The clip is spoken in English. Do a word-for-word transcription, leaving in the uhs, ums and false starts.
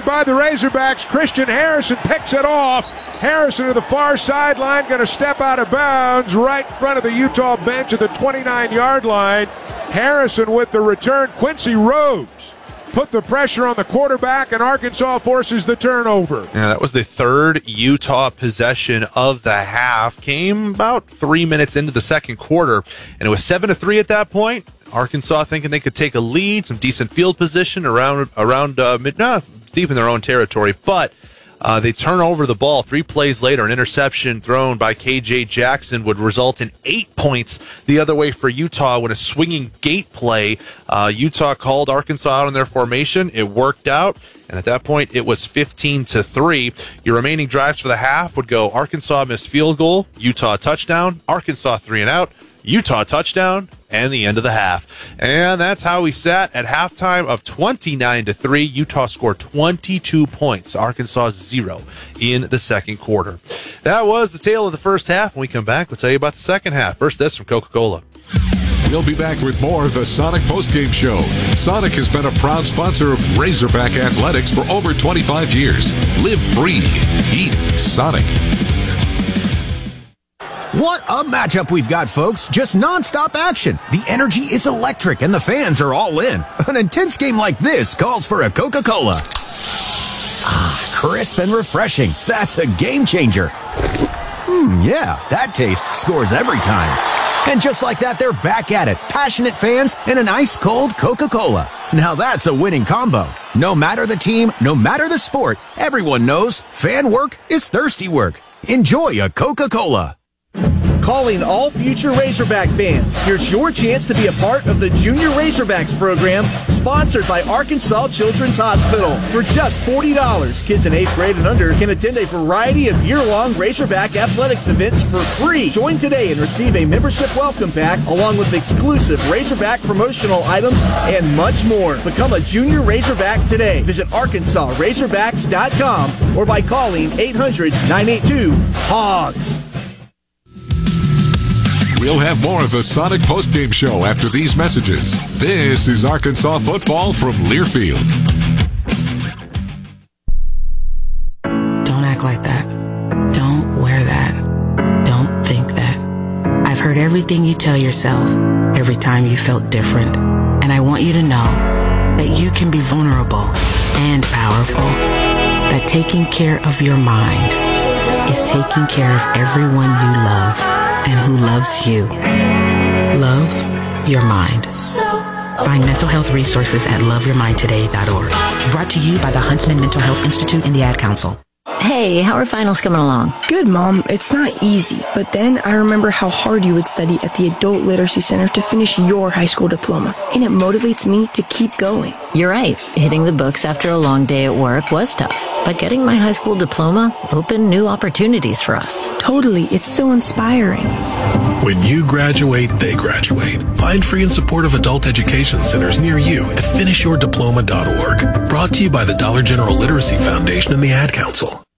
by the Razorbacks. Christian Harrison picks it off. Harrison to the far sideline, going to step out of bounds right in front of the Utah bench at the twenty-nine-yard line. Harrison with the return. Quincy Rhodes put the pressure on the quarterback, and Arkansas forces the turnover. Yeah, that was the third Utah possession of the half. Came about three minutes into the second quarter, and it was seven to three at that point. Arkansas thinking they could take a lead, some decent field position around around uh, mid, no, deep in their own territory, but uh, they turn over the ball. Three plays later, an interception thrown by K J Jackson would result in eight points the other way for Utah when a swinging gate play. Uh, Utah called Arkansas out on their formation. It worked out, and at that point, it was fifteen to three. Your remaining drives for the half would go Arkansas missed field goal, Utah touchdown, Arkansas three and out, Utah touchdown, and the end of the half. And that's how we sat at halftime of twenty-nine to three. Utah scored twenty-two points, Arkansas zero in the second quarter. That was the tale of the first half. When we come back, we'll tell you about the second half. First, this from Coca-Cola. We'll be back with more of the Sonic Postgame Show. Sonic has been a proud sponsor of Razorback Athletics for over twenty-five years. Live free. Eat Sonic. What a matchup we've got, folks. Just nonstop action. The energy is electric and the fans are all in. An intense game like this calls for a Coca-Cola. Ah, crisp and refreshing. That's a game changer. Hmm, yeah, that taste scores every time. And just like that, they're back at it. Passionate fans and an ice-cold Coca-Cola. Now that's a winning combo. No matter the team, no matter the sport, everyone knows fan work is thirsty work. Enjoy a Coca-Cola. Calling all future Razorback fans. Here's your chance to be a part of the Junior Razorbacks program sponsored by Arkansas Children's Hospital. For just forty dollars, kids in eighth grade and under can attend a variety of year-long Razorback athletics events for free. Join today and receive a membership welcome pack along with exclusive Razorback promotional items and much more. Become a Junior Razorback today. Visit Arkansas Razorbacks dot com or by calling eight hundred, nine eight two, HOGS. We'll have more of the Sonic Postgame Show after these messages. This is Arkansas football from Learfield. Don't act like that. Don't wear that. Don't think that. I've heard everything you tell yourself every time you felt different. And I want you to know that you can be vulnerable and powerful. That taking care of your mind is taking care of everyone you love and who loves you. Love your mind. Find mental health resources at love your mind today dot org. Brought to you by the Huntsman Mental Health Institute and the Ad Council. Hey, how are finals coming along? Good, Mom. It's not easy. But then I remember how hard you would study at the Adult Literacy Center to finish your high school diploma. And it motivates me to keep going. You're right. Hitting the books after a long day at work was tough. But getting my high school diploma opened new opportunities for us. Totally. It's so inspiring. When you graduate, they graduate. Find free and supportive adult education centers near you at finish your diploma dot org. Brought to you by the Dollar General Literacy Foundation and the Ad Council.